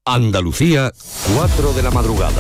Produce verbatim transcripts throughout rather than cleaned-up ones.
Andalucía, cuatro de la madrugada.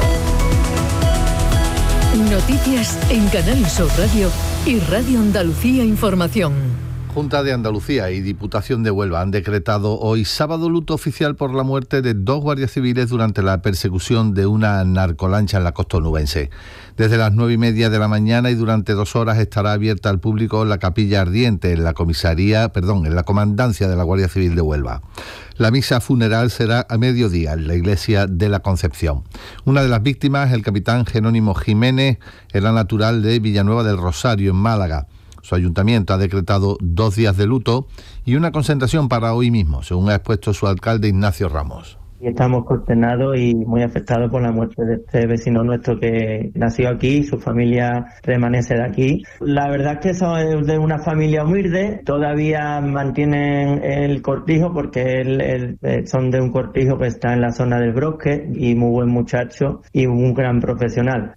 Noticias en Canal Sur Radio y Radio Andalucía Información. Junta de Andalucía y Diputación de Huelva han decretado hoy sábado luto oficial por la muerte de dos guardias civiles durante la persecución de una narcolancha en la costa onubense. Desde las nueve y media de la mañana y durante dos horas estará abierta al público la capilla ardiente en la comisaría, perdón, en la comandancia de la Guardia Civil de Huelva. La misa funeral será a mediodía en la iglesia de la Concepción. Una de las víctimas, el capitán Jerónimo Jiménez, era natural de Villanueva del Rosario, en Málaga. Su ayuntamiento ha decretado dos días de luto y una concentración para hoy mismo, según ha expuesto su alcalde Ignacio Ramos. Y estamos consternados y muy afectados por la muerte de este vecino nuestro que nació aquí, su familia permanece de aquí. La verdad es que son de una familia humilde, todavía mantienen el cortijo porque el, el, son de un cortijo que está en la zona del Brosque y muy buen muchacho y un gran profesional.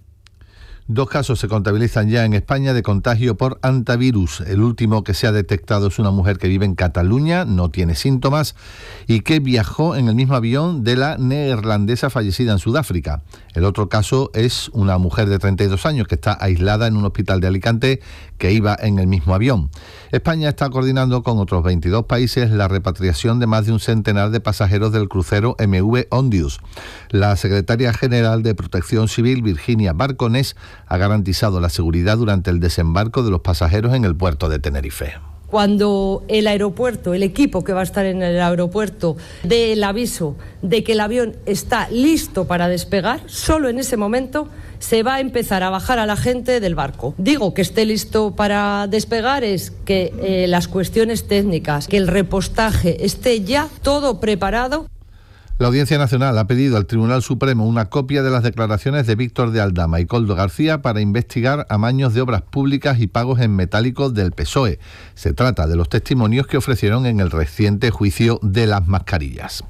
Dos casos se contabilizan ya en España de contagio por hantavirus. El último que se ha detectado es una mujer que vive en Cataluña, no tiene síntomas y que viajó en el mismo avión de la neerlandesa fallecida en Sudáfrica. El otro caso es una mujer de treinta y dos años que está aislada en un hospital de Alicante que iba en el mismo avión. España está coordinando con otros veintidós países la repatriación de más de un centenar de pasajeros del crucero eme ve Ondius. La secretaria general de Protección Civil, Virginia Barconés, ha garantizado la seguridad durante el desembarco de los pasajeros en el puerto de Tenerife. Cuando el aeropuerto, el equipo que va a estar en el aeropuerto, dé el aviso de que el avión está listo para despegar, solo en ese momento se va a empezar a bajar a la gente del barco. Digo que esté listo para despegar es que eh, las cuestiones técnicas, que el repostaje esté ya todo preparado. La Audiencia Nacional ha pedido al Tribunal Supremo una copia de las declaraciones de Víctor de Aldama y Koldo García para investigar amaños de obras públicas y pagos en metálico del P S O E. Se trata de los testimonios que ofrecieron en el reciente juicio de las mascarillas.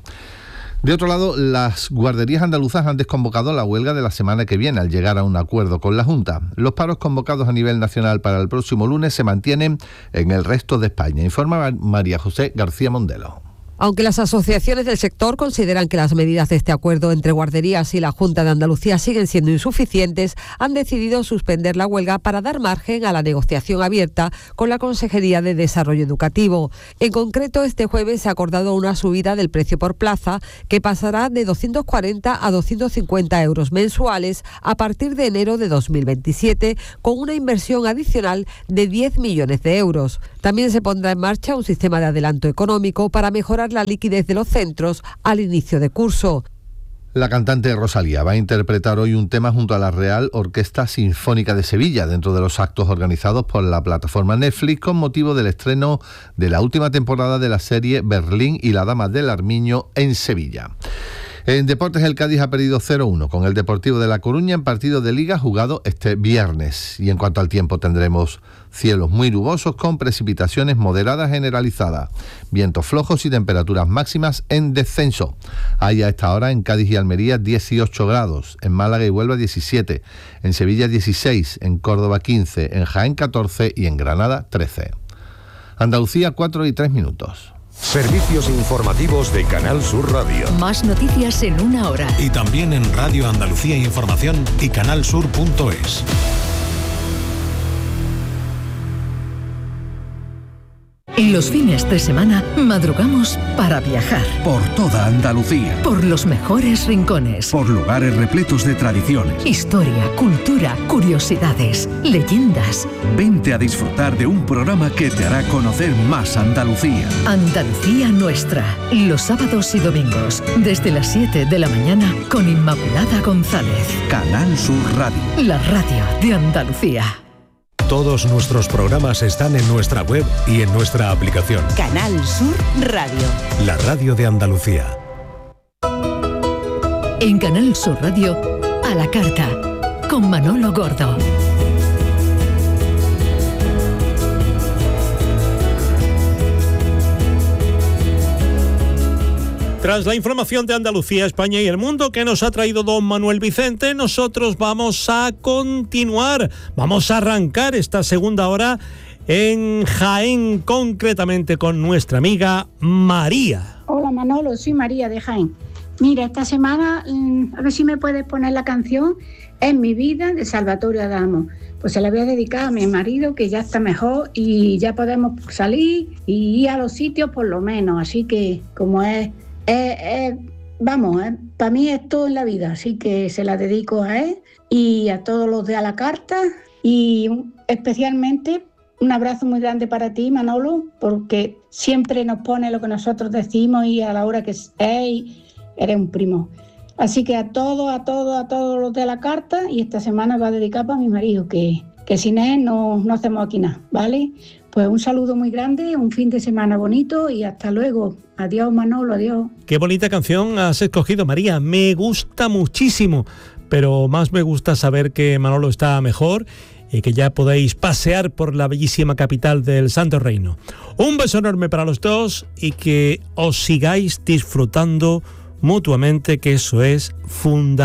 De otro lado, las guarderías andaluzas han desconvocado la huelga de la semana que viene al llegar a un acuerdo con la Junta. Los paros convocados a nivel nacional para el próximo lunes se mantienen en el resto de España, informa María José García Mondelo. Aunque las asociaciones del sector consideran que las medidas de este acuerdo entre guarderías y la Junta de Andalucía siguen siendo insuficientes, han decidido suspender la huelga para dar margen a la negociación abierta con la Consejería de Desarrollo Educativo. En concreto, este jueves se ha acordado una subida del precio por plaza que pasará de doscientos cuarenta a doscientos cincuenta euros mensuales a partir de enero de dos mil veintisiete, con una inversión adicional de diez millones de euros. También se pondrá en marcha un sistema de adelanto económico para mejorar la liquidez de los centros al inicio de curso. La cantante Rosalía va a interpretar hoy un tema junto a la Real Orquesta Sinfónica de Sevilla dentro de los actos organizados por la plataforma Netflix con motivo del estreno de la última temporada de la serie Berlín y la Dama del Armiño en Sevilla. En deportes, el Cádiz ha perdido cero uno con el Deportivo de La Coruña en partido de Liga jugado este viernes. Y en cuanto al tiempo, tendremos cielos muy nubosos con precipitaciones moderadas generalizadas, vientos flojos y temperaturas máximas en descenso. Hay a esta hora en Cádiz y Almería dieciocho grados, en Málaga y Huelva diecisiete, en Sevilla dieciséis, en Córdoba quince, en Jaén catorce y en Granada trece. Andalucía, cuatro y tres minutos. Servicios informativos de Canal Sur Radio. Más noticias en una hora. Y también en Radio Andalucía Información y canalsur punto es. En los fines de semana madrugamos para viajar. Por toda Andalucía. Por los mejores rincones. Por lugares repletos de tradiciones. Historia, cultura, curiosidades, leyendas. Vente a disfrutar de un programa que te hará conocer más Andalucía. Andalucía Nuestra. Los sábados y domingos, desde las siete de la mañana, con Inmaculada González. Canal Sur Radio. La radio de Andalucía. Todos nuestros programas están en nuestra web y en nuestra aplicación. Canal Sur Radio. La radio de Andalucía. En Canal Sur Radio, a la carta, con Manolo Gordo. Tras la información de Andalucía, España y el mundo que nos ha traído don Manuel Vicente, nosotros vamos a continuar, vamos a arrancar esta segunda hora en Jaén, concretamente con nuestra amiga María. Hola Manolo, soy María de Jaén. Mira, esta semana, a ver si me puedes poner la canción En mi vida de Salvatore Adamo. Pues se la voy a dedicar a mi marido, que ya está mejor y ya podemos salir y ir a los sitios por lo menos. Así que como es, es, es vamos, es, para mí es todo en la vida. Así que se la dedico a él y a todos los de A la Carta. Y especialmente un abrazo muy grande para ti, Manolo, porque siempre nos pone lo que nosotros decimos y a la hora que es, eres un primo. Así que a todos, a todos, a todos los de La Carta, y esta semana va a dedicar para mi marido, que, que sin él no, no hacemos aquí nada, ¿vale? Pues un saludo muy grande, un fin de semana bonito y hasta luego. Adiós, Manolo, adiós. Qué bonita canción has escogido, María. Me gusta muchísimo, pero más me gusta saber que Manolo está mejor y que ya podéis pasear por la bellísima capital del Santo Reino. Un beso enorme para los dos y que os sigáis disfrutando mutuamente, que eso es fundamental.